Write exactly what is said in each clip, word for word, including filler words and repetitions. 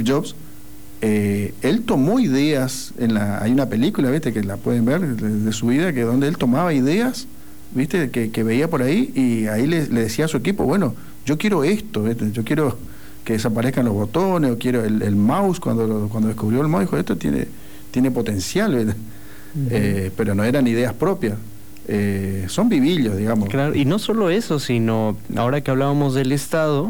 Jobs, eh, él tomó ideas, en la, hay una película, ¿viste? Que la pueden ver de, de su vida, que donde él tomaba ideas, ¿viste? Que, que veía por ahí y ahí le, le decía a su equipo, bueno, yo quiero esto, ¿viste? Yo quiero que desaparezcan los botones, o quiero el, el mouse, cuando, lo, cuando descubrió el mouse, dijo, esto tiene, tiene potencial, ¿viste? Uh-huh. eh, pero no eran ideas propias. Eh, son vivillos, digamos. Claro, y no solo eso, sino ahora que hablábamos del Estado,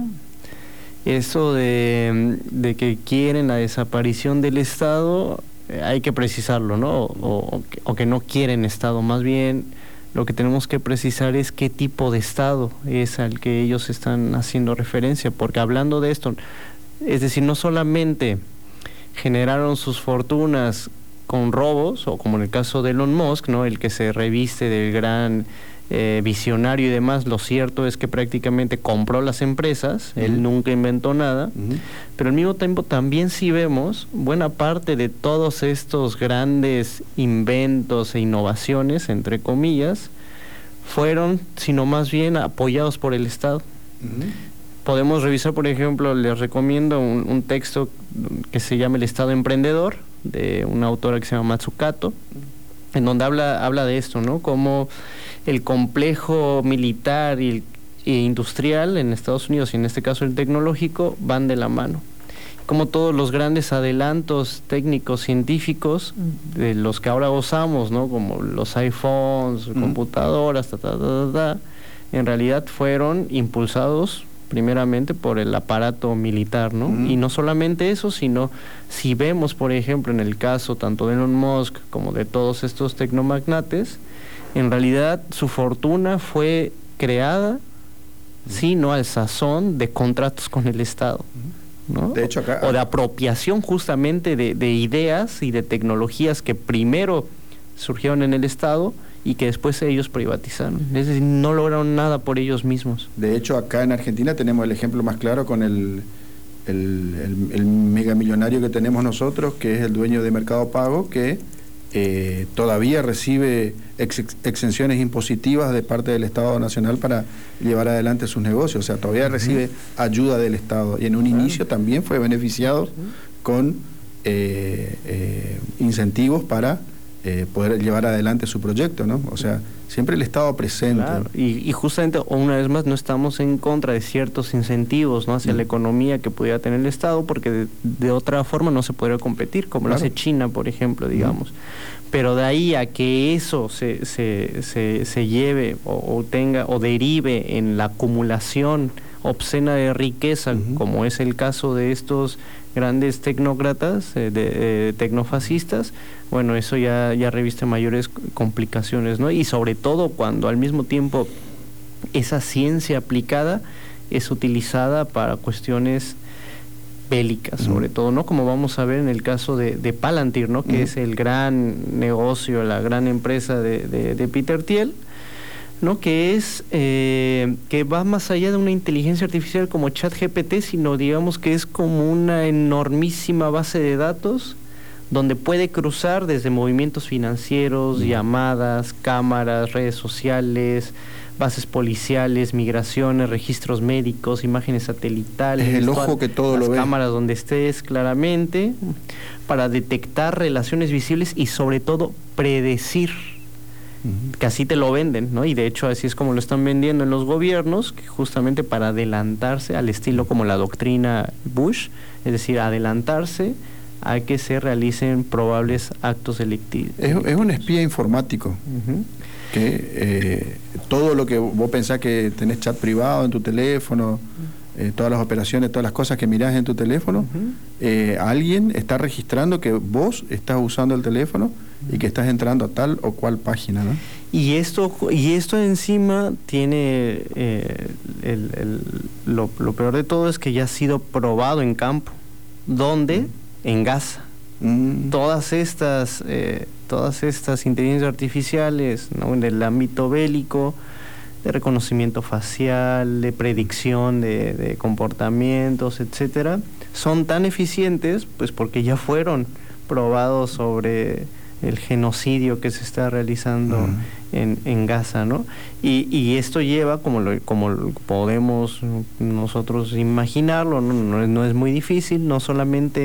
eso de, de que quieren la desaparición del Estado, eh, hay que precisarlo, ¿no? O, o, o que no quieren Estado, más bien lo que tenemos que precisar es qué tipo de Estado es al que ellos están haciendo referencia, porque hablando de esto, es decir, no solamente generaron sus fortunas con robos, o como en el caso de Elon Musk, ¿no? El que se reviste del gran eh, visionario y demás, lo cierto es que prácticamente compró las empresas, uh-huh. Él nunca inventó nada, uh-huh. Pero al mismo tiempo también sí vemos buena parte de todos estos grandes inventos e innovaciones, entre comillas, fueron, sino más bien apoyados por el Estado. Uh-huh. Podemos revisar, por ejemplo, les recomiendo un, un texto que se llama El Estado Emprendedor, de una autora que se llama Matsukato, en donde habla, habla de esto, ¿no? Como el complejo militar y, e industrial en Estados Unidos, y en este caso el tecnológico, van de la mano. Como todos los grandes adelantos técnicos científicos de los que ahora gozamos, ¿no? Como los iPhones, mm. computadoras, ta, ta, ta, ta, ta, en realidad fueron impulsados primeramente por el aparato militar, ¿no? Mm. Y no solamente eso, sino si vemos, por ejemplo, en el caso tanto de Elon Musk como de todos estos tecnomagnates, en realidad su fortuna fue creada, mm. sino al sazón de contratos con el Estado, ¿no? De hecho, acá, o de apropiación justamente de, de ideas y de tecnologías que primero surgieron en el Estado y que después ellos privatizaron. Es decir, no lograron nada por ellos mismos. De hecho, acá en Argentina tenemos el ejemplo más claro con el, el, el, el megamillonario que tenemos nosotros, que es el dueño de Mercado Pago, que eh, todavía recibe ex, exenciones impositivas de parte del Estado Nacional para llevar adelante sus negocios. O sea, todavía uh-huh. recibe ayuda del Estado. Y en un claro. inicio también fue beneficiado uh-huh. con eh, eh, incentivos para Eh, poder llevar adelante su proyecto, ¿no? O sea, siempre el Estado presente. Claro. Y, y justamente, una vez más, no estamos en contra de ciertos incentivos, ¿no? Hacia mm. la economía que pudiera tener el Estado, porque de, de otra forma no se podría competir, como claro. lo hace China, por ejemplo, digamos. Mm. Pero de ahí a que eso se, se, se, se lleve o, o tenga o derive en la acumulación obscena de riqueza, uh-huh. como es el caso de estos grandes tecnócratas, eh, de, eh, tecnofascistas, bueno, eso ya, ya reviste mayores complicaciones, ¿no? Y sobre todo cuando al mismo tiempo esa ciencia aplicada es utilizada para cuestiones bélicas, uh-huh. sobre todo, ¿no? Como vamos a ver en el caso de, de Palantir, ¿no? Que uh-huh. es el gran negocio, la gran empresa de, de, de Peter Thiel, ¿no? Que es eh, que va más allá de una inteligencia artificial como ChatGPT, sino digamos que es como una enormísima base de datos donde puede cruzar desde movimientos financieros, mm. llamadas, cámaras, redes sociales, bases policiales, migraciones, registros médicos, imágenes satelitales, es el ojo que todo lo ve, las cámaras donde estés claramente, para detectar relaciones visibles y sobre todo predecir, que así te lo venden, ¿no? Y de hecho así es como lo están vendiendo en los gobiernos, que justamente para adelantarse al estilo como la doctrina Bush, es decir, adelantarse a que se realicen probables actos delictivos. Es, es un espía informático, uh-huh. que eh, todo lo que vos pensás que tenés chat privado en tu teléfono, eh, todas las operaciones, todas las cosas que mirás en tu teléfono, uh-huh. eh, alguien está registrando que vos estás usando el teléfono y que estás entrando a tal o cual página, ¿no? Y esto y esto encima tiene eh, el, el, lo, lo peor de todo es que ya ha sido probado en campo. ¿Dónde? Mm. En Gaza. Mm. Todas estas eh, todas estas inteligencias artificiales, ¿no? En el ámbito bélico, de reconocimiento facial, de predicción de, de comportamientos, etcétera, son tan eficientes, pues porque ya fueron probados sobre el genocidio que se está realizando uh-huh. en, en Gaza, ¿no? Y, y esto lleva, como lo, como lo podemos nosotros imaginarlo, no, no, no es muy difícil, no solamente